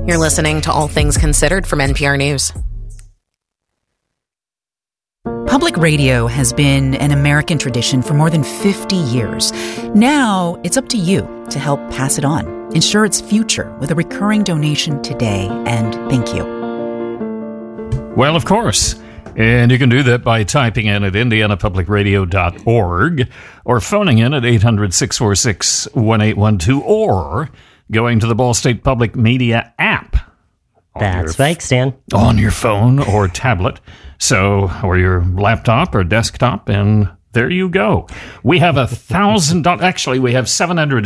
You're listening to All Things Considered from NPR News. Public radio has been an American tradition for more than 50 years. Now, it's up to you to help pass it on. Ensure its future with a recurring donation today, and thank you. Well, of course. And you can do that by typing in at indianapublicradio.org or phoning in at 800-646-1812 or going to the Ball State Public Media app. That's right, Stan. On your phone or tablet, or your laptop or desktop, and there you go. We have $1,000. Actually, we have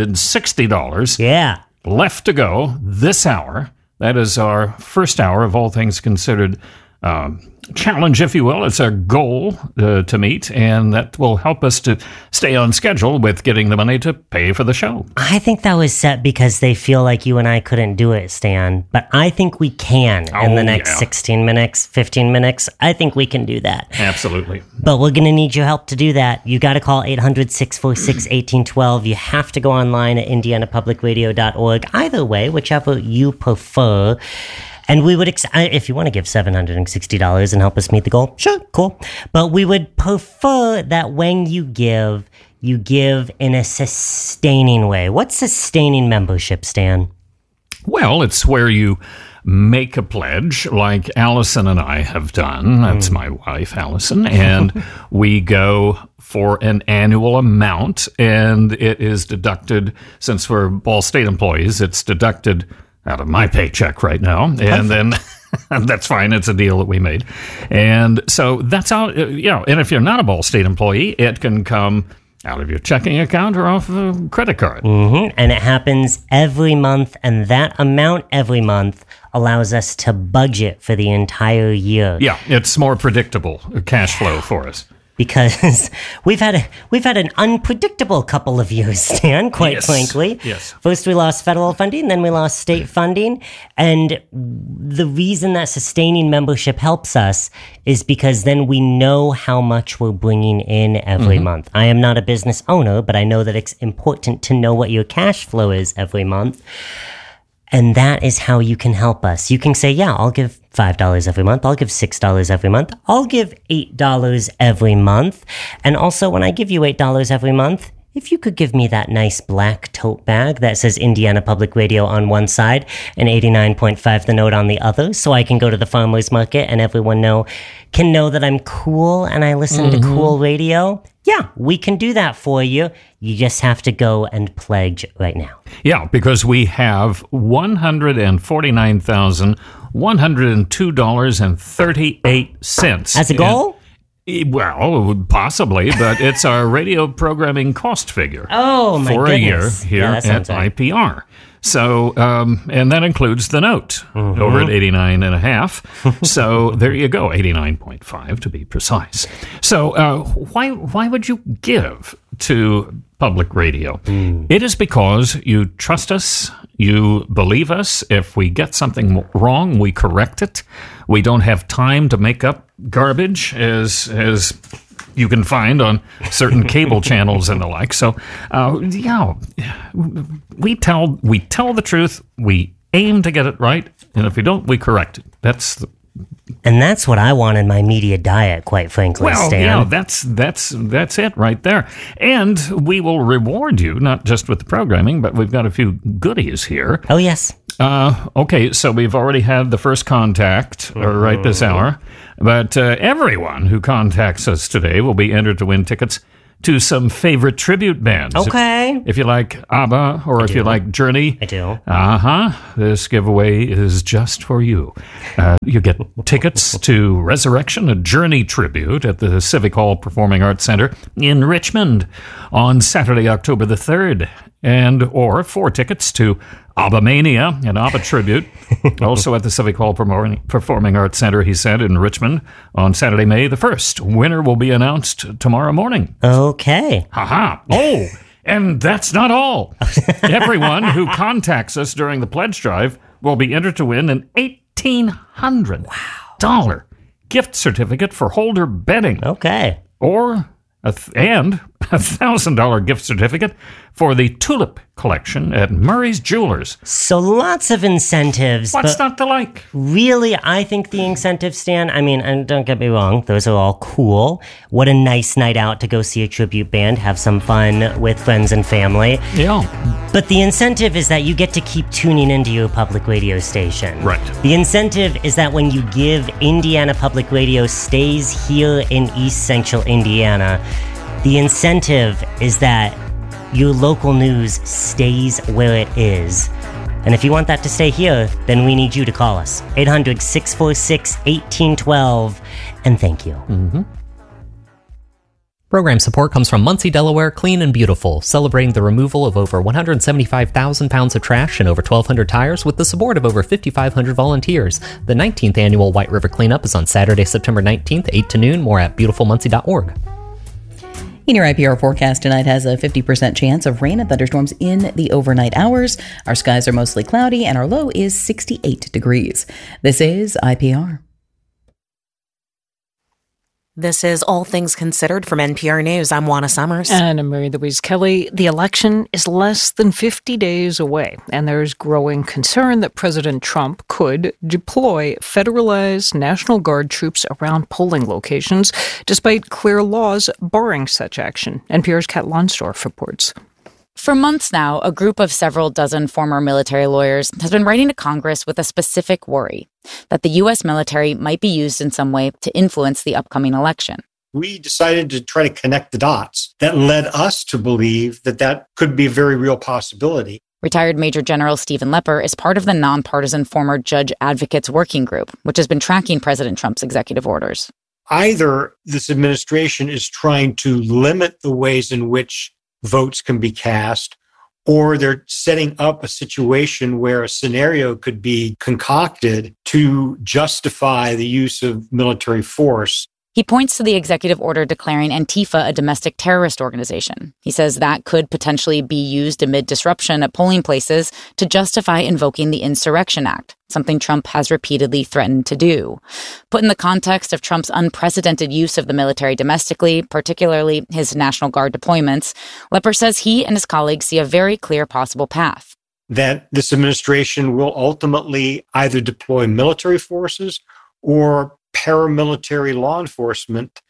$760 left to go this hour. That is our first hour of All Things Considered challenge, if you will. It's our goal to meet, and that will help us to stay on schedule with getting the money to pay for the show. I think that was set because they feel like you and I couldn't do it, Stan. But I think we can in the next 16 minutes, 15 minutes. I think we can do that. Absolutely. But we're going to need your help to do that. You got to call 800-646-1812. You have to go online at indianapublicradio.org. Either way, whichever you prefer. And we would, if you want to give $760 and help us meet the goal, sure, cool. But we would prefer that when you give in a sustaining way. What's sustaining membership, Stan? Well, it's where you make a pledge like Allison and I have done. That's my wife, Allison. And we go for an annual amount, and it is deducted, since we're Ball State employees, it's deducted out of my paycheck right now, and then that's fine. It's a deal that we made, and so that's how And if you're not a Ball State employee, it can come out of your checking account or off a credit card. Mm-hmm. And it happens every month, and that amount every month allows us to budget for the entire year. Yeah, it's more predictable cash flow for us. Because we've had an unpredictable couple of years, Stan, quite frankly. Yes. First we lost federal funding, then we lost state funding. And the reason that sustaining membership helps us is because then we know how much we're bringing in every month. I am not a business owner, but I know that it's important to know what your cash flow is every month. And that is how you can help us. You can say, yeah, I'll give $5 every month. I'll give $6 every month. I'll give $8 every month. And also, when I give you $8 every month, if you could give me that nice black tote bag that says Indiana Public Radio on one side and 89.5 The Note on the other, so I can go to the farmer's market and everyone can know that I'm cool and I listen to cool radio. Yeah, we can do that for you. You just have to go and pledge right now. Yeah, because we have $149,102.38. As a goal? Well, possibly, but it's our radio programming cost figure. Oh, my for goodness. a year here at IPR. So, and that includes the note over at 89.5. So there you go, 89.5 to be precise. So why would you give to public radio? It is because you trust us, you believe us. If we get something wrong, we correct it. We don't have time to make up garbage as you can find on certain cable channels and the like. So, we tell the truth. We aim to get it right, and if we don't, we correct it. And that's what I want in my media diet, quite frankly, Stan. Yeah, that's it right there. And we will reward you, not just with the programming, but we've got a few goodies here. Oh, yes. Okay, so we've already had the first contact right this hour, but everyone who contacts us today will be entered to win tickets to some favorite tribute bands. Okay. If you like ABBA or if you like Journey. I do. This giveaway is just for you. You get tickets to Resurrection, a Journey tribute at the Civic Hall Performing Arts Center in Richmond on Saturday, October the 3rd. Or 4 tickets to ABBA Mania, an ABBA tribute, also at the Civic Hall Performing Arts Center, he said, in Richmond on Saturday, May the 1st. Winner will be announced tomorrow morning. Okay. Ha-ha. Oh, and that's not all. Everyone who contacts us during the pledge drive will be entered to win an $1,800 gift certificate for Holder Bedding. Okay. And $1,000 gift certificate for the Tulip Collection at Murray's Jewelers. So lots of incentives. What's but not to like? really, I think the incentives, Stan, I mean, and don't get me wrong, those are all cool. What a nice night out to go see a tribute band, have some fun with friends and family. Yeah. But the incentive is that you get to keep tuning into your public radio station. Right. The incentive is that when you give, Indiana Public Radio stays here in East Central Indiana. The incentive is that your local news stays where it is. And if you want that to stay here, then we need you to call us. 800-646-1812. And thank you. Mm-hmm. Program support comes from Muncie, Delaware, Clean and Beautiful, celebrating the removal of over 175,000 pounds of trash and over 1,200 tires with the support of over 5,500 volunteers. The 19th annual White River Cleanup is on Saturday, September 19th, 8 to noon. More at beautifulmuncie.org. In your IPR forecast tonight has a 50% chance of rain and thunderstorms in the overnight hours. Our skies are mostly cloudy and our low is 68 degrees. This is IPR. This is All Things Considered from NPR News. I'm Juana Summers. And I'm Mary Louise Kelly. The election is less than 50 days away, and there's growing concern that President Trump could deploy federalized National Guard troops around polling locations, despite clear laws barring such action. NPR's Kat Lonsdorf reports. For months now, a group of several dozen former military lawyers has been writing to Congress with a specific worry that the U.S. military might be used in some way to influence the upcoming election. We decided to try to connect the dots that led us to believe that that could be a very real possibility. Retired Major General Stephen Lepper is part of the nonpartisan former judge advocates working group, which has been tracking President Trump's executive orders. Either this administration is trying to limit the ways in which votes can be cast, or they're setting up a situation where a scenario could be concocted to justify the use of military force. He points to the executive order declaring Antifa a domestic terrorist organization. He says that could potentially be used amid disruption at polling places to justify invoking the Insurrection Act, something Trump has repeatedly threatened to do. Put in the context of Trump's unprecedented use of the military domestically, particularly his National Guard deployments, Lepper says he and his colleagues see a very clear possible path. That this administration will ultimately either deploy military forces or paramilitary law enforcement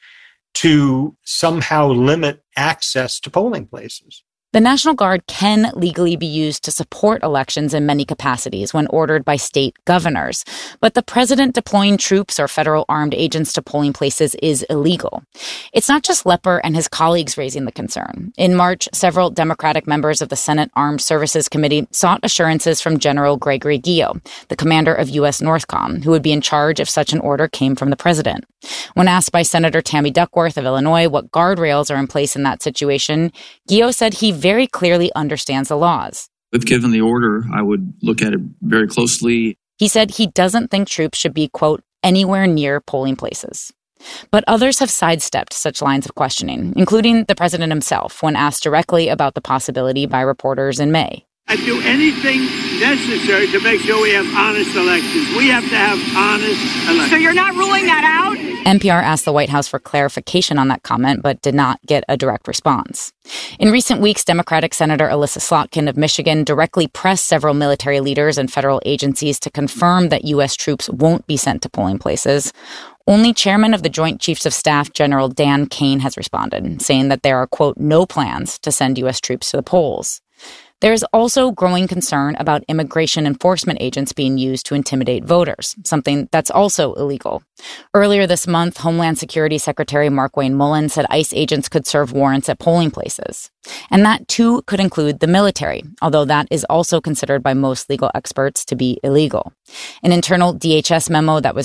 to somehow limit access to polling places. The National Guard can legally be used to support elections in many capacities when ordered by state governors. But the president deploying troops or federal armed agents to polling places is illegal. It's not just Lepper and his colleagues raising the concern. In March, several Democratic members of the Senate Armed Services Committee sought assurances from General Gregory Guillot, the commander of U.S. NORTHCOM, who would be in charge if such an order came from the president. When asked by Senator Tammy Duckworth of Illinois what guardrails are in place in that situation, Guillot said he very clearly understands the laws. If given the order, I would look at it very closely. He said he doesn't think troops should be, quote, anywhere near polling places. But others have sidestepped such lines of questioning, including the president himself, when asked directly about the possibility by reporters in May. I'd do anything necessary to make sure we have honest elections. We have to have honest elections. So you're not ruling that out? NPR asked the White House for clarification on that comment, but did not get a direct response. In recent weeks, Democratic Senator Elissa Slotkin of Michigan directly pressed several military leaders and federal agencies to confirm that U.S. troops won't be sent to polling places. Only Chairman of the Joint Chiefs of Staff, General Dan Kane, has responded, saying that there are, quote, no plans to send U.S. troops to the polls. There is also growing concern about immigration enforcement agents being used to intimidate voters, something that's also illegal. Earlier this month, Homeland Security Secretary Markwayne Mullin said ICE agents could serve warrants at polling places. And that, too, could include the military, although that is also considered by most legal experts to be illegal. An internal DHS memo that was